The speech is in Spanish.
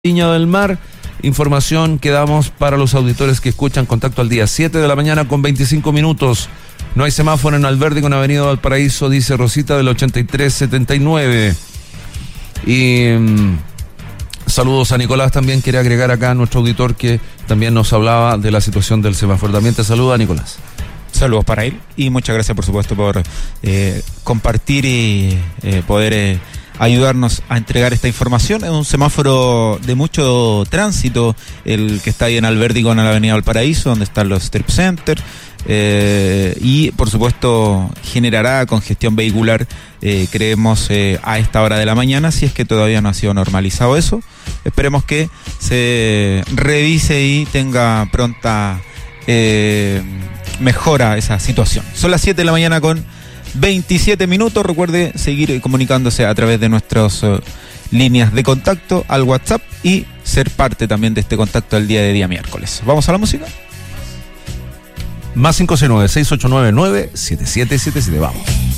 Viña del Mar. Información que damos para los auditores que escuchan Contacto al Día. 7 de la mañana con 25 minutos. No hay semáforo en Alberdi con Avenida Valparaíso, dice Rosita del 8379. Y saludos a Nicolás, también quiere agregar acá a nuestro auditor que también nos hablaba de la situación del semáforo. También te saluda Nicolás. Saludos para él y muchas gracias por supuesto por compartir y poder ayudarnos a entregar esta información. Es un semáforo de mucho tránsito, el que está ahí en Alberdi con la Avenida Valparaíso, donde están los strip centers, y por supuesto generará congestión vehicular, creemos, a esta hora de la mañana, si es que todavía no ha sido normalizado eso. Esperemos que se revise y tenga pronta mejora esa situación. Son las 7 de la mañana con 27 minutos. Recuerde seguir comunicándose a través de nuestras líneas de contacto al WhatsApp y ser parte también de este contacto el día miércoles. ¿Vamos a la música? Más 569-6899-7777. Vamos.